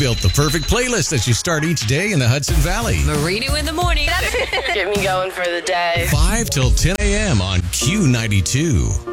built the perfect playlist as you start each day in the Hudson Valley. Marino in the morning. Get me going for the day. 5 till 10 a.m. on Q92.